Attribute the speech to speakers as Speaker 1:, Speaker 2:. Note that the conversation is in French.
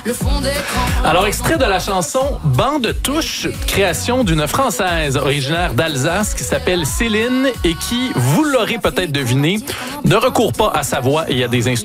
Speaker 1: Alors, extrait de la chanson « Banc de touche », création d'une Française originaire d'Alsace qui s'appelle Céline et qui, vous l'aurez peut-être deviné, ne recourt pas à sa voix et à des instruments